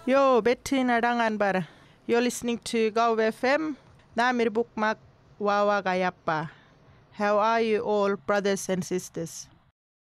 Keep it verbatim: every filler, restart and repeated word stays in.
Yo, Betty nadangan bara. You're listening to Go F M. Namir Bukmak Wawa Gayappa. How are you all, brothers and sisters?